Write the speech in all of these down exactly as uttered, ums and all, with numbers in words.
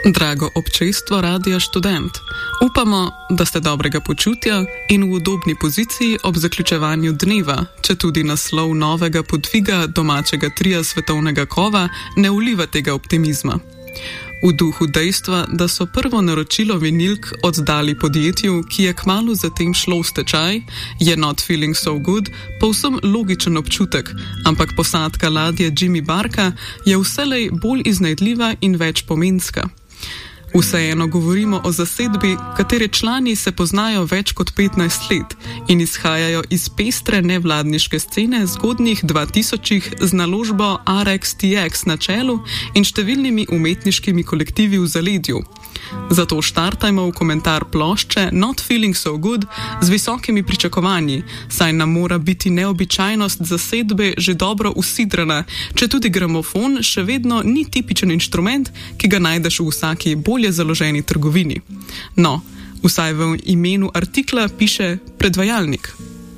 Drago občestvo Radia Študent, upamo, da ste dobrega počutja in v udobni poziciji ob zaključevanju dneva, če tudi naslov novega podviga domačega tria svetovnega kova ne vliva tega optimizma. V duhu dejstva, da so prvo naročilo vinilk oddali podjetju, ki je kmalu zatem šlo v stečaj, je Not Feeling So Good povsem logičen občutek, ampak posadka ladje Jimmy Barka je vselej bolj iznajdljiva in večpomenska. Vseeno govorimo o zasedbi, katere člani se poznajo več kot petnajst let in izhajajo iz pestre nevladniške scene zgodnjih dvatisočih z naložbo R X T X na čelu in številnimi umetniškimi kolektivi v zaledju. Zato štartajmo v komentar plošče Not Feeling So Good z visokimi pričakovanji, saj nam mora biti neobičajnost zasedbe že dobro usidrana, če tudi gramofon še vedno ni tipičen inštrument, ki ga najdeš v vsaki bolje založeni trgovini. No, vsaj v imenu artikla piše predvajalnik.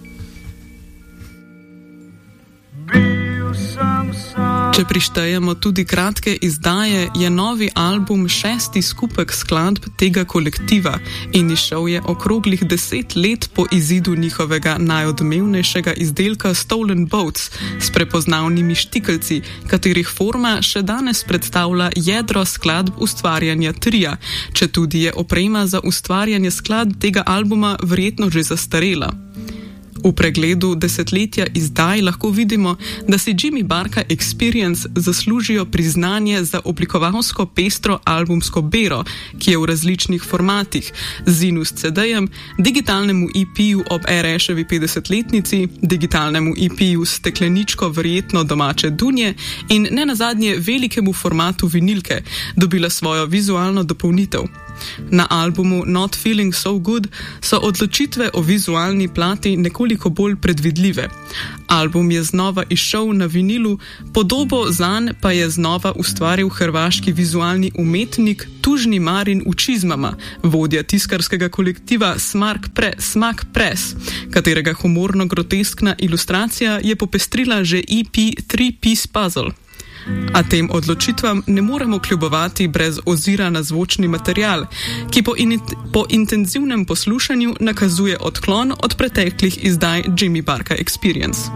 Če prištejemo tudi kratke izdaje, je novi album šesti skupek skladb tega kolektiva in izšel je okroglih deset let po izidu njihovega najodmevnejšega izdelka Stolen Boats s prepoznavnimi štikelci, katerih forma še danes predstavlja jedro skladb ustvarjanja tria, če tudi je oprema za ustvarjanje skladb tega albuma verjetno že zastarela. V pregledu desetletja izdaj lahko vidimo, da si Jimmy Barka Experience zaslužijo priznanje za oblikovalsko pestro albumsko bero, ki je v različnih formatih, zinu s C D-jem, digitalnemu E P-ju ob Ereševi petdesetletnici, digitalnemu E P-ju s stekleničko verjetno domače dunje in ne nazadnje velikemu formatu vinilke, dobila svojo vizualno dopolnitev. Na albumu Not Feeling So Good so odločitve o vizualni plati nekoliko bolj predvidljive. Album je znova izšel na vinilu, podobo zanj pa je znova ustvaril hrvaški vizualni umetnik Tužni Marin v čizmama, vodja tiskarskega kolektiva Smark Pre, Smak Press, katerega humorno-groteskna ilustracija je popestrila že E P Three-Piece Puzzle. A tem odločitvam ne moremo kljubovati brez ozira na zvočni material, ki po, in, po intenzivnem poslušanju nakazuje odklon od preteklih izdaj Jimmy Barka Experience.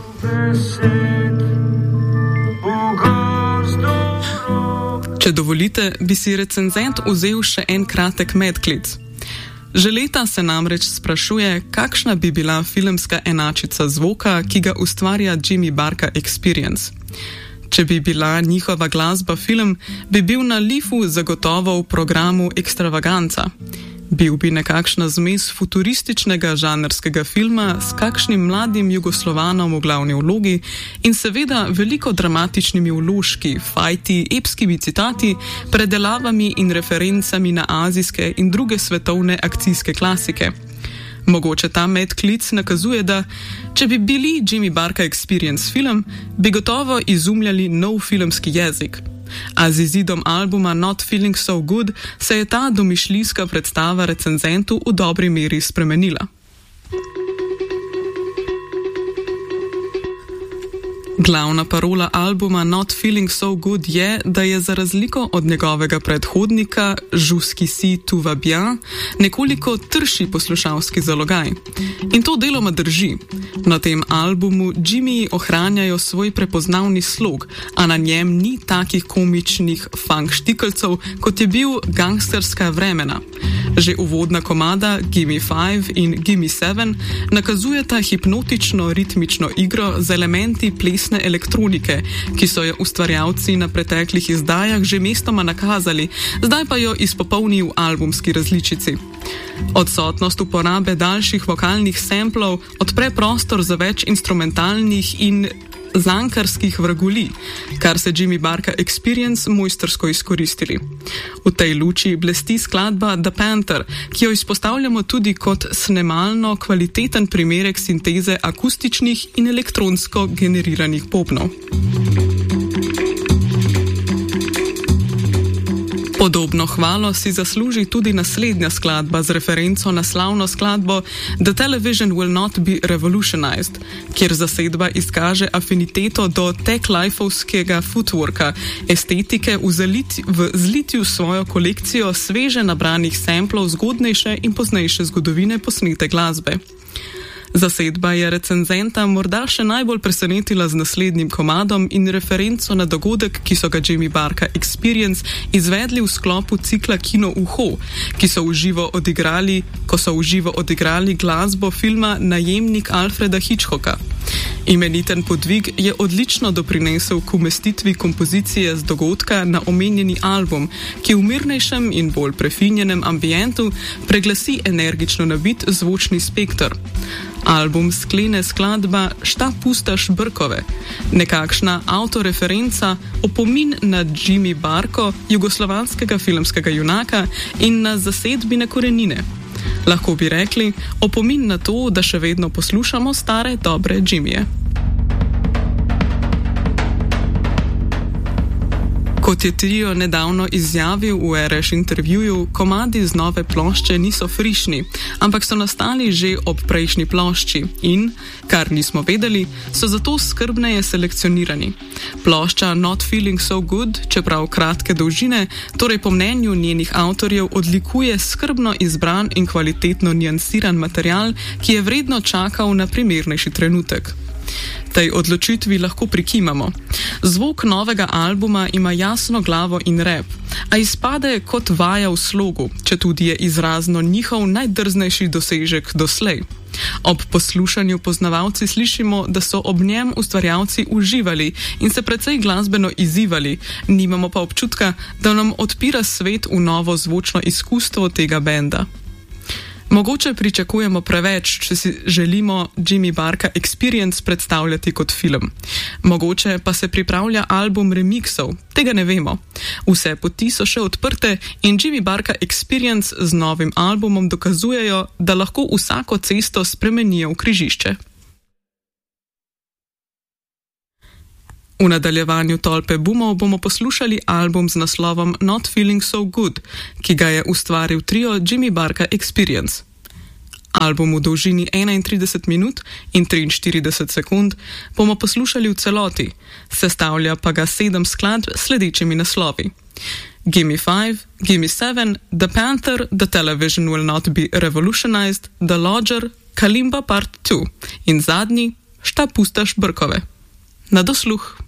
Če dovolite, bi si recenzent vzel še en kratek medklic. Že leta se namreč sprašuje, kakšna bi bila filmska enačica zvoka, ki ga ustvarja Jimmy Barka Experience. Če bi bila njihova glasba film, bi bil na Lifu zagotovo v programu Ekstravaganca. Bil bi nekakšna zmes futurističnega žanrskega filma s kakšnim mladim Jugoslovanom v glavni vlogi in seveda veliko dramatičnimi vložki, fajti, epskimi citati, predelavami in referencami na azijske in druge svetovne akcijske klasike. Mogoče ta medklic nakazuje, da če bi bili Jimmy Barka Experience film, bi gotovo izumljali nov filmski jezik. A z izidom albuma Not Feeling So Good se je ta domišljijska predstava recenzentu v dobri meri spremenila. Glavna parola albuma Not Feeling So Good je, da je za razliko od njegovega predhodnika Jusqu'ici tout va bien nekoliko trši poslušalski zalogaj. In to deloma drži. Na tem albumu Jimmy ohranjajo svoj prepoznavni slog, a na njem ni takih komičnih funk štikelcev, kot je bil Gangsterska vremena. Že uvodna komada Gimme Five in Gimme Seven nakazujeta hipnotično ritmično igro z elementi plesne elektronike, ki so jo ustvarjalci na preteklih izdajah že mestoma nakazali, zdaj pa jo izpopolni v albumski različici. Odsotnost uporabe daljših vokalnih samplov odpre prostor za več instrumentalnih in zankarskih vragulij, kar se Jimmy Barka Experience mojstrsko izkoristili. V tej luči blesti skladba The Panther, ki jo izpostavljamo tudi kot snemalno kvaliteten primerek sinteze akustičnih in elektronsko generiranih bobnov. Podobno hvalo si zasluži tudi naslednja skladba z referenco na slavno skladbo The Television Will Not Be Revolutionized, kjer zasedba izkaže afiniteto do tech-lifeovskega footworka, estetike v, zaliti, v zlitju svojo kolekcijo sveže nabranih samplov zgodnejše in poznejše zgodovine posnete glasbe. Zasedba je recenzenta morda še najbolj presenetila z naslednjim komadom in referenco na dogodek, ki so ga Jamie Barca Experience izvedli v sklopu cikla Kino Uho, ki so v živo odigrali, ko so v živo odigrali glasbo filma Najemnik Alfreda Hitchcocka. Imeniten podvig je odlično doprinesel k umestitvi kompozicije z dogodka na omenjeni album, ki v mirnejšem in bolj prefinjenem ambientu preglasi energično nabit zvočni spekter. Album sklene skladba Šta pustaš brkove, nekakšna avtoreferenca, opomin na Jimmy Barco, jugoslovanskega filmskega junaka in na zasedbine korenine. Lahko bi rekli, opomin na to, da še vedno poslušamo stare dobre Jimmyje. Kot je trio nedavno izjavil v Ereš intervjuju, komadi z nove plošče niso frišni, ampak so nastali že ob prejšnji plošči in, kar nismo vedeli, so zato skrbneje selekcionirani. Plošča Not Feeling So Good, čeprav kratke dolžine, torej po mnenju njenih avtorjev odlikuje skrbno izbran in kvalitetno niansiran material, ki je vredno čakal na primernejši trenutek. Tej odločitvi lahko prikimamo. Zvok novega albuma ima jasno glavo in rep, a izpade kot vaja v slogu, četudi je izrazno njihov najdrznejši dosežek doslej. Ob poslušanju poznavalci slišimo, da so ob njem ustvarjalci uživali in se precej glasbeno izzivali, nimamo pa občutka, da nam odpira svet v novo zvočno izkustvo tega benda. Mogoče pričakujemo preveč, če si želimo Jamie Barca Experience predstavljati kot film. Mogoče pa se pripravlja album remixov, tega ne vemo. Vse poti so še odprte in Jamie Barca Experience z novim albumom dokazujejo, da lahko vsako cesto spremenijo v križišče. V nadaljevanju Tolpe bumov bomo poslušali album z naslovom Not Feeling So Good, ki ga je ustvaril trio Jamie Barca Experience. Album v dolžini enaintrideset minut in triinštirideset sekund bomo poslušali v celoti, sestavlja pa ga sedem skladb s sledečimi naslovi: Gimme Five, Gimme Seven, The Panther, The Television Will Not Be Revolutionized, The Lodger, Kalimba Part Two in zadnji Šta pustaš brkove. Na dosluh!